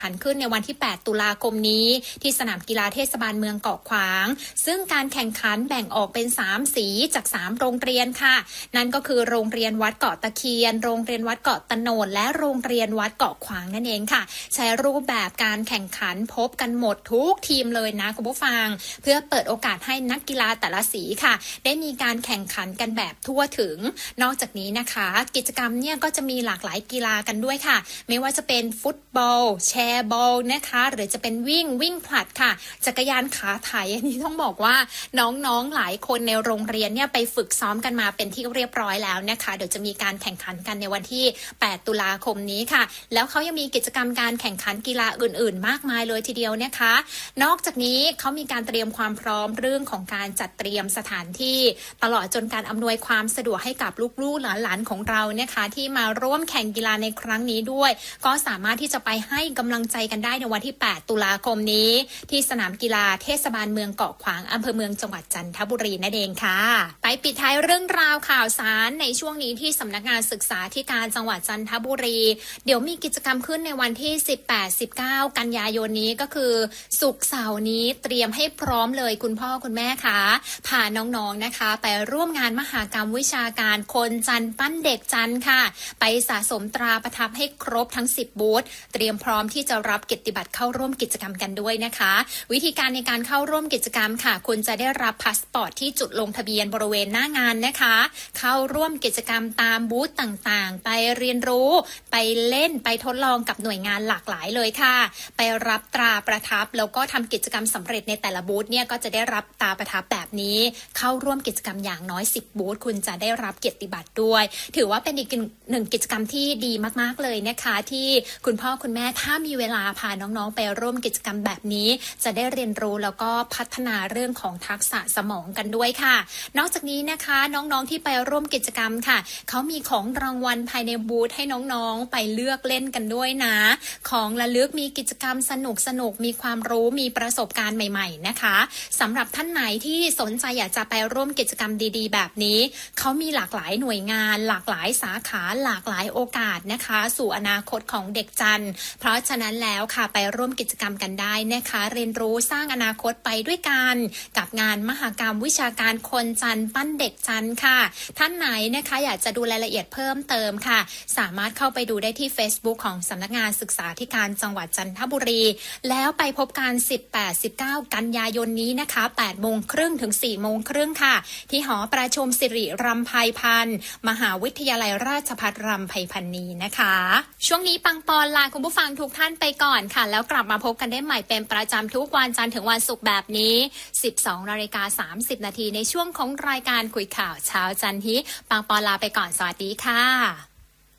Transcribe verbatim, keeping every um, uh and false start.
ขันขึ้นในวันที่แปดตุลาคมนี้ที่สนามกีฬาเทศบาลเมืองเกาะขวางซึ่งการแข่งขันแบ่งออกเป็นสามสีจากสามโรงเรียนค่ะนั่นก็คือโรงเรียนวัดเกาะตะเคียนโรงเรียนวัดเกาะตะโนดและโรงเรียนวัดเกาะขวางนั่นเองค่ะใช้รูปแบบการแข่งขันพบกันหมดทุกทีมเลยนะคุณผู้ฟังเพื่อเปิดโอกาสให้นักกีฬาแต่ละสีค่ะได้มีการแข่งขันกันแบบทั่วถึงนอกจากนี้นะคะกิจกรรมเนี่ยก็จะมีหลากหลายกีฬากันด้วยค่ะไม่ว่าจะเป็นฟุตบอลแชร์บอลนะคะหรือจะเป็นวิ่งวิ่งผลัดค่ะจักรยานขาไถอันนี้ต้องบอกว่าน้องๆหลายคนในโรงเรียนเนี่ยไปฝึกซ้อมกันมาเป็นที่เรียบร้อยแล้วนะคะเดี๋ยวจะมีการแข่งขันกันในวันที่แปดตุลาคมนี้ค่ะแล้วเขายังมีกิจกรรมการแข่งขันกีฬาอื่นๆมากมายเลยทีเดียวนะคะนอกจากนี้เขามีการเตรียมความพร้อมเรื่องของการจัดเตรียมสถานที่ตลอดจนการอำนวยความสะดวกให้กับลูกๆหลานๆของเรานะคะที่มาร่วมแข่งกีฬาในครั้งนี้ด้วยก็สามารถที่จะไปให้กำลังใจกันได้ในวันที่แปดตุลาคมนี้ที่สนามกีฬาเทศบาลเมืองเกาะขวางอำเภอเมืองจังหวัดจันทบุรีนั่นเองค่ะไปปิดท้ายเรื่องราวข่าวสารในช่วงนี้ที่สำนักงานศึกษาธิการจังหวัดจันทบุรีเดี๋ยวมีกิจกรรมขึ้นในวันที่สิบแปด สิบเก้ากันยายนนี้ก็คือศุกร์เสาร์นี้เตรียมให้พร้อมเลยคุณพ่อคุณแม่ค่ะพาน้องๆนะคะไปร่วมงานมหกรรมวิชาการคนจันปั้นเด็กจันค่ะไปสะสมตราประทับให้ครบทั้งสิบบูธเตรียมพร้อมที่จะรับเกียรติบัตรเข้าร่วมกิจกรรมกันด้วยนะคะวิธีการในการเข้าร่วมกิจกรรมค่ะคุณจะได้รับพาสปอร์ตที่จุดลงทะเบียนบริเวณหน้างานนะคะเข้าร่วมกิจกรรมตามบูธต่างๆไปเรียนรู้ไปเล่นไปทดลองกับหน่วยงานหลากหลายเลยค่ะไปรับตราประทับแล้วก็ทำกิจกรรมสำเร็จในแต่ละบูธเนี่ยก็จะได้รับตราประทับแบบนี้เข้าร่วมกิจกรรมอย่างน้อยสิบบูธคุณจะได้รับเกียรติบัตรด้วยถือว่าเป็นอีกหนึ่งกิจกรรมที่ดีมากๆเลยนะคะที่คุณพ่อคุณแม่ถ้ามีเวลาพาน้องๆไปร่วมกิจกรรมแบบนี้จะได้เรียนรู้แล้วก็พัฒนาเรื่องของทักษะสมองกันด้วยค่ะนอกจากนี้นะคะน้องๆที่ไปร่วมกิจกรรมค่ะเขามีของรางวัลภายในบูธให้น้องๆไปเลือกเล่นกันด้วยนะของระลึกมีกิจกรรมสนุกสนุกมีความรู้มีประสบการณ์ใหม่ๆนะคะสำหรับท่านไหนที่สนใจอยากจะไปร่วมกิจกรรมดีๆแบบนี้เขามีหลากหลายหน่วยงานหลากหลายสาขาหลากหลายโอกาสนะคะสู่อนาคตของเด็กจันทร์เพราะฉะนั้นแล้วค่ะไปร่วมกิจกรรมกันได้นะคะเรียนรู้สร้างอนาคตไปด้วยกันกับงานมหกรรมวิชาการคนจันทร์ปั้นเด็กจันทร์ค่ะท่านไหนนะคะอยากจะดูรายละเอียดเพิ่มเติมค่ะสามารถเข้าไปดูได้ที่ Facebook ของสำนักงานศึกษาธิการจังหวัดจันทบุรีแล้วไปพบกัน สิบแปด สิบเก้า กันยายนนี้นะคะแปดโมงครึ่งถึงสี่โมงครึ่งค่ะที่หอประชุมสิริรำไพพรรณมหาวิทยาลัยราชภัฏรำไพพรรณีนะคะช่วงนี้ปังปอนลาคุณผู้ฟังทุกท่านไปก่อนค่ะแล้วกลับมาพบกันได้ใหม่เป็นประจำทุกวันจันทร์ถึงวันศุกร์แบบนี้ สิบสองนาฬิกาสามสิบนาทีในช่วงของรายการคุยข่าวเช้าจันทร์ฮิปังปอนลาไปก่อนสวัสดีค่ะ